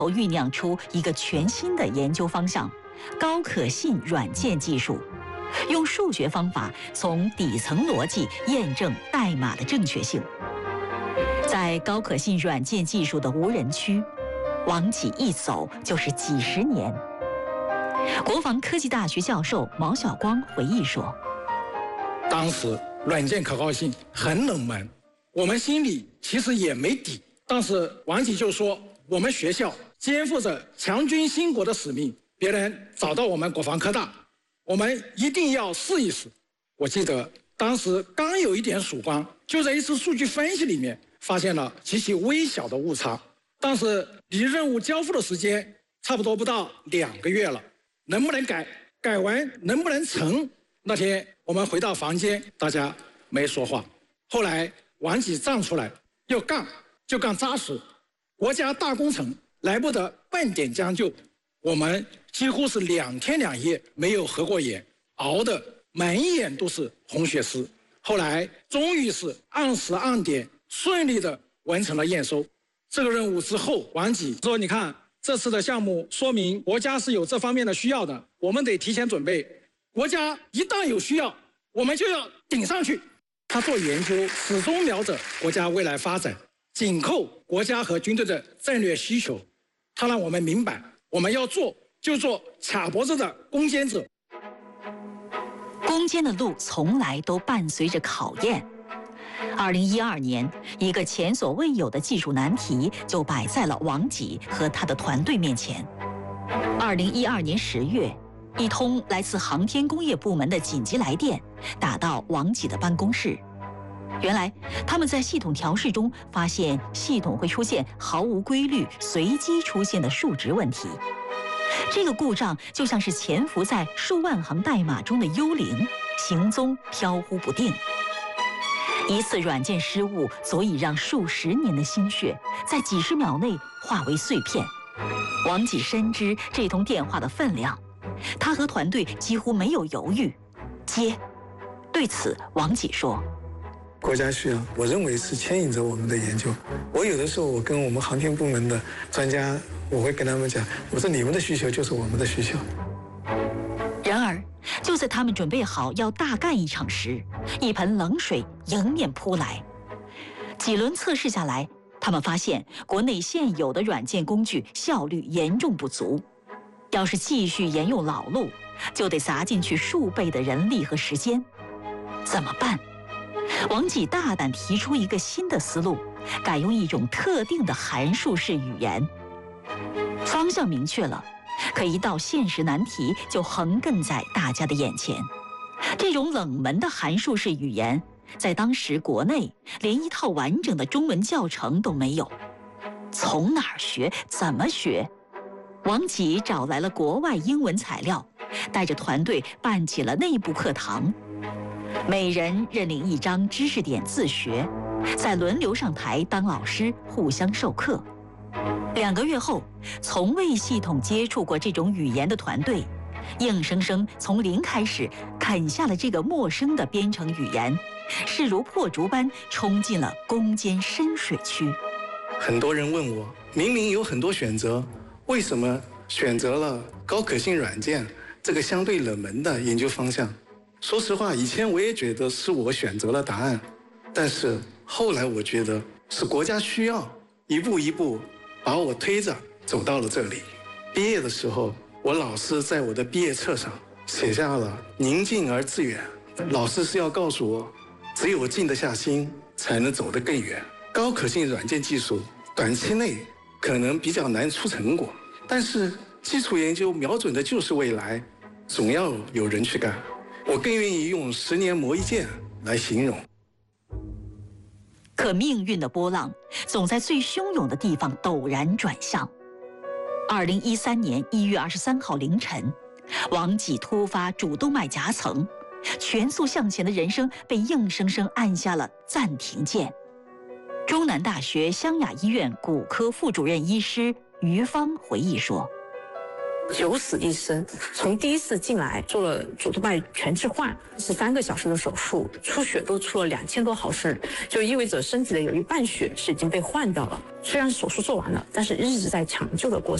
酝酿出一个全新的研究方向——高可信软件技术，用数学方法从底层逻辑验证代码的正确性。在高可信软件技术的无人区，王启一走就是几十年。国防科技大学教授毛晓光回忆说：“ 当时软件可靠性很冷门，我们心里其实也没底。当时王启就说，我们学校肩负着强军兴国的使命，别人找到我们国防科大，我们一定要试一试。我记得当时刚有一点曙光，就在一次数据分析里面发现了极其微小的误差。当时离任务交付的时间差不多不到2个月了，能不能改？改完能不能成？那天我们回到房间，大家没说话。后来王启站出来，要干就干扎实，国家大工程来不得半点将就。我们几乎是2天2夜没有合过眼，熬得满眼都是红血丝。后来终于是按时按点顺利的完成了验收。这个任务之后，王启说：“你看，这次的项目说明国家是有这方面的需要的，我们得提前准备。国家一旦有需要，我们就要顶上去。”他做研究始终瞄着国家未来发展，紧扣国家和军队的战略需求。他让我们明白，我们要做就做卡脖子的攻坚者。 攻坚的路从来都伴随着考验。2012年，一个前所未有的技术难题就摆在了王启和他的团队面前。2012年10月，一通来自航天工业部门的紧急来电打到王启的办公室。原来，他们在系统调试中发现系统会出现毫无规律、随机出现的数值问题。这个故障就像是潜伏在数万行代码中的幽灵，行踪飘忽不定。一次软件失误足以让数十年的心血在几十秒内化为碎片。王启深知这通电话的分量，他和团队几乎没有犹豫，接。对此，王启说：“ 国家需要，我认为是牵引着我们的研究。我有的时候，我跟我们航天部门的专家，我会跟他们讲，我说你们的需求就是我们的需求。” 然而，就在他们准备好要大干一场时，一盆冷水迎面扑来。几轮测试下来，他们发现国内现有的软件工具效率严重不足，要是继续沿用老路，就得砸进去数倍的人力和时间。怎么办？王启大胆提出一个新的思路，改用一种特定的函数式语言。方向明确了，可一道现实难题就横亘在大家的眼前。这种冷门的函数式语言，在当时国内连一套完整的中文教程都没有。从哪儿学？怎么学？王启找来了国外英文材料，带着团队办起了内部课堂。每人认领一张知识点自学，再轮流上台当老师，互相授课。2个月后，从未系统接触过这种语言的团队，硬生生从零开始啃下了这个陌生的编程语言，势如破竹般冲进了攻坚深水区。 很多人问我，明明有很多选择，为什么选择了高可信软件这个相对冷门的研究方向？说实话，以前我也觉得是我选择了答案，但是后来我觉得是国家需要，一步一步把我推着走到了这里。毕业的时候，我老师在我的毕业册上写下了“宁静而致远”，老师是要告诉我，只有静得下心，才能走得更远。高可信软件技术短期内可能比较难出成果，但是基础研究瞄准的就是未来，总要有人去干。我更愿意用10年磨一剑来形容。 可命运的波浪总在最汹涌的地方陡然转向。2013年1月23号凌晨，王启突发主动脉夹层，全速向前的人生被硬生生按下了暂停键。中南大学湘雅医院骨科副主任医师于芳回忆说：“ 九死一生。从第一次进来做了主动脉全置换，13个小时的手术，出血都出了2000多毫升，就意味着身体的有一半血是已经被换掉了。虽然手术做完了，但是一直在抢救的过程。